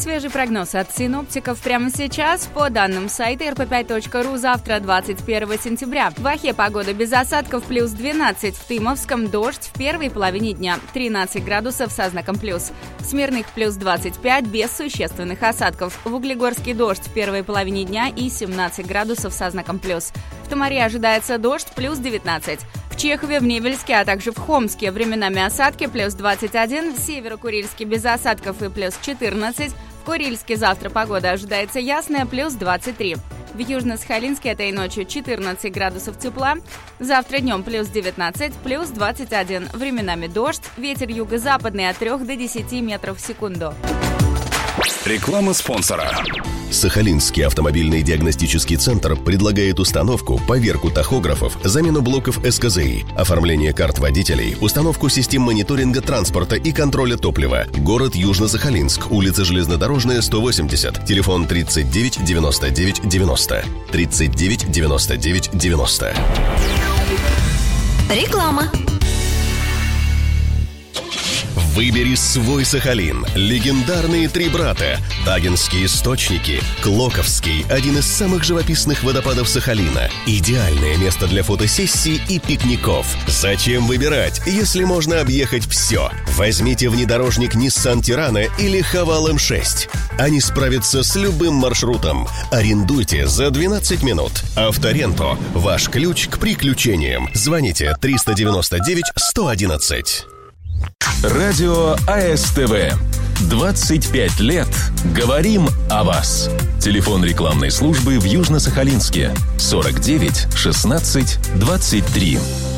Свежий прогноз от синоптиков прямо сейчас. По данным сайта rp5.ru, завтра, 21 сентября. В Ахе погода без осадков, плюс 12. В Тымовском дождь в первой половине дня, 13 градусов со знаком плюс. В Смирных плюс 25, без существенных осадков. В Углегорске дождь в первой половине дня и 17 градусов со знаком плюс. В Томаре ожидается дождь, плюс 19. В Чехове, в Невельске, а также в Хомске временами осадки, плюс 21. В Северо-Курильске без осадков и плюс 14. В Курильске завтра погода ожидается ясная, плюс 23. В Южно-Сахалинске этой ночью 14 градусов тепла. Завтра днем плюс 19, плюс 21. Временами дождь, ветер юго-западный от 3 до 10 метров в секунду. Реклама спонсора. Сахалинский автомобильный диагностический центр предлагает установку, поверку тахографов, замену блоков СКЗИ, оформление карт водителей, установку систем мониторинга транспорта и контроля топлива. Город Южно-Сахалинск, улица Железнодорожная, 180, телефон 39 99 90. 39 99 90. Реклама. Выбери свой Сахалин. Легендарные три брата. Тагинские источники. Клоковский – один из самых живописных водопадов Сахалина. Идеальное место для фотосессий и пикников. Зачем выбирать, если можно объехать все? Возьмите внедорожник Nissan Tirana или Haval M6. Они справятся с любым маршрутом. Арендуйте за 12 минут. Авторенто – ваш ключ к приключениям. Звоните 399 111. Радио АСТВ. 25 лет. Говорим о вас. Телефон рекламной службы в Южно-Сахалинске. 49 16 23.